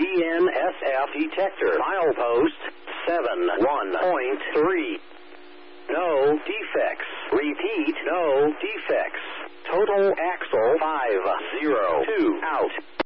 BNSF detector. Milepost 71.3. No defects. Repeat, no defects. Total axle 502 out.